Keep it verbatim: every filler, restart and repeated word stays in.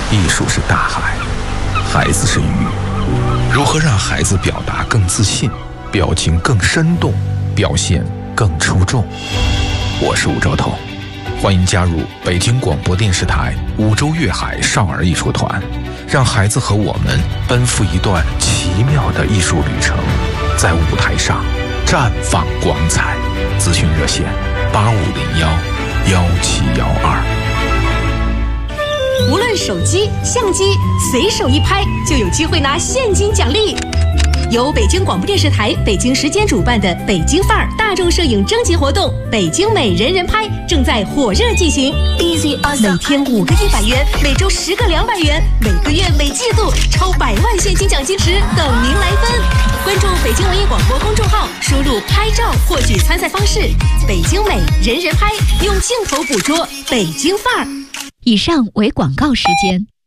艺术是大海，孩子是鱼。如何让孩子表达更自信，表情更生动，表现更出众？我是吴兆彤，欢迎加入北京广播电视台五洲粤海少儿艺术团，让孩子和我们奔赴一段奇妙的艺术旅程，在舞台上绽放光彩。咨询热线八五零幺幺七幺二。 无论手机、相机，随手一拍就有机会拿现金奖励。由北京广播电视台北京时间主办的北京范儿大众摄影征集活动“北京美人人拍”正在火热进行。每天五个一百元，每周十个两百元，每个月每季度超百万现金奖金池等您来分。关注北京文艺广播公众号，输入拍照获取参赛方式。北京美人人拍，用镜头捕捉北京范儿。 以上为广告时间。